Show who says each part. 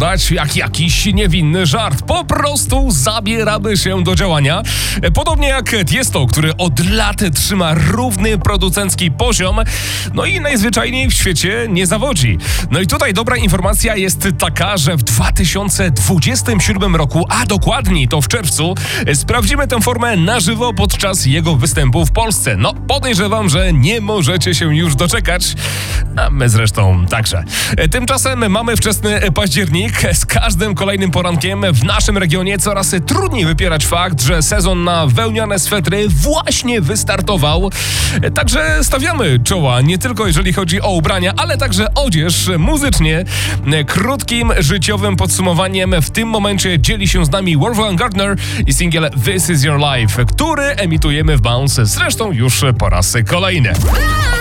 Speaker 1: wyglądać jak jakiś niewinny żart. Po prostu zabieramy się do działania. Podobnie jak Tiesto, który od lat trzyma równy producencki poziom, no i najzwyczajniej w świecie nie zawodzi. No i tutaj dobra informacja jest taka, że w 2027 roku, a dokładniej to w czerwcu, sprawdzimy tę formę na żywo podczas jego występu w Polsce. No, podejrzewam, że nie możecie się już doczekać, a my zresztą także. Tymczasem mamy wczesny październik. Z każdym kolejnym porankiem w naszym regionie coraz trudniej wypierać fakt, że sezon na wełniane swetry właśnie wystartował. Także stawiamy czoła nie tylko jeżeli chodzi o ubrania, ale także odzież muzycznie. Krótkim życiowym podsumowaniem w tym momencie dzieli się z nami Wolfgang Gardner i singiel This Is Your Life, który emitujemy w Bounce zresztą już po raz kolejny.